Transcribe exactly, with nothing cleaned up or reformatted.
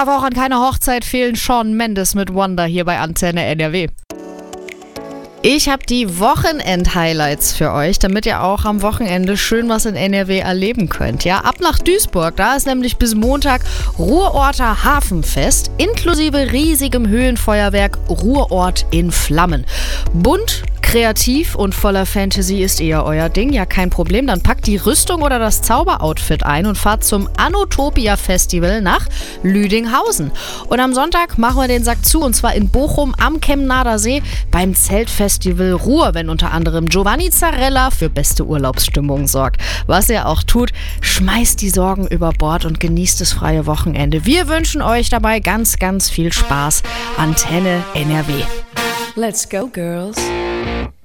Darf auch an keiner Hochzeit fehlen. Shawn Mendes mit Wonder hier bei Antenne N R W. Ich habe die Wochenend-Highlights für euch, damit ihr auch am Wochenende schön was in N R W erleben könnt. Ja, ab nach Duisburg, da ist nämlich bis Montag Ruhrorter Hafenfest inklusive riesigem Höhenfeuerwerk Ruhrort in Flammen. Bunt, kreativ und voller Fantasy ist eher euer Ding. Ja, kein Problem. Dann packt die Rüstung oder das Zauberoutfit ein und fahrt zum Anotopia Festival nach Lüdinghausen. Und am Sonntag machen wir den Sack zu, und zwar in Bochum am Kemnader See beim Zeltfestival Ruhr, wenn unter anderem Giovanni Zarella für beste Urlaubsstimmung sorgt. Was er auch tut, schmeißt die Sorgen über Bord und genießt das freie Wochenende. Wir wünschen euch dabei ganz, ganz viel Spaß. Antenne N R W. Let's go, girls.